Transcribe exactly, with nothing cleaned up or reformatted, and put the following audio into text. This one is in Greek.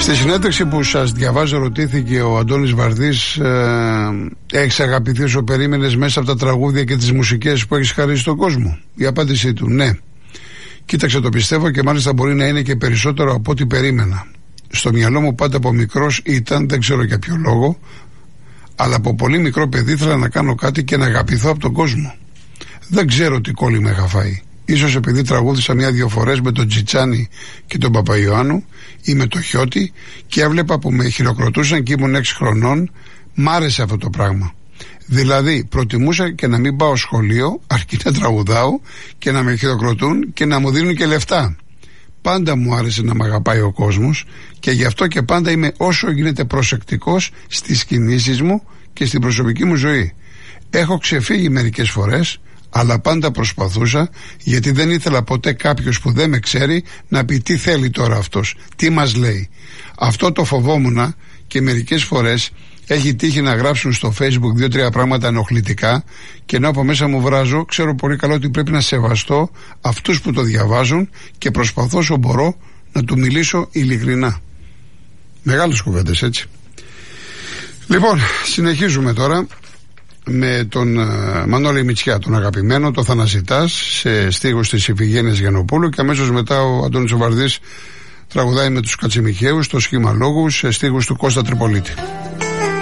Στη συνέντευξη που σας διαβάζω ρωτήθηκε ο Αντώνης Βαρδής, ε, έχεις αγαπηθεί όσο περίμενες μέσα από τα τραγούδια και τις μουσικές που έχεις χαρίσει στον κόσμο? Η απάντησή του, ναι. Κοίταξε, το πιστεύω και μάλιστα μπορεί να είναι και περισσότερο από ό,τι περίμενα. Στο μυαλό μου πάντα από μικρός ήταν, δεν ξέρω για ποιο λόγο, αλλά από πολύ μικρό παιδί ήθελα να κάνω κάτι και να αγαπηθώ από τον κόσμο. Δεν ξέρω τι κόλλη με είχα φάει. Ίσως επειδή τραγούδισα μια-δυο φορές με τον Τζιτσάνι και τον Παπαϊωάννου ή με το Χιώτη και έβλεπα που με χειροκροτούσαν και ήμουν έξι χρονών, μ' άρεσε αυτό το πράγμα. Δηλαδή προτιμούσα και να μην πάω σχολείο, αρκεί να τραγουδάω και να με χειροκροτούν και να μου δίνουν και λεφτά. Πάντα μου άρεσε να μ' αγαπάει ο κόσμος και γι' αυτό και πάντα είμαι όσο γίνεται προσεκτικός στις κινήσεις μου και στην προσωπική μου ζωή. Έχω ξεφύγει μερικές φορές, αλλά πάντα προσπαθούσα, γιατί δεν ήθελα ποτέ κάποιος που δεν με ξέρει να πει τι θέλει τώρα αυτός, τι μας λέει. Αυτό το φοβόμουνα και μερικές φορές έχει τύχει να γράψουν στο Facebook δύο-τρία πράγματα ενοχλητικά και ενώ από μέσα μου βράζω, ξέρω πολύ καλά ότι πρέπει να σεβαστώ αυτούς που το διαβάζουν και προσπαθώ όσο μπορώ να του μιλήσω ειλικρινά. Μεγάλες κουβέντες, έτσι. Λοιπόν, συνεχίζουμε τώρα με τον uh, Μανώλη Μητσιά, τον αγαπημένο, το Θανασιτάς, σε στίχους της Ιφηγένειας Γιαννοπούλου, και αμέσως μετά ο Αντώνης Βαρδής τραγουδάει με τους Κατσιμιχαίους το Σχήμα Λόγου σε στίχους του Κώστα Τριπολίτη.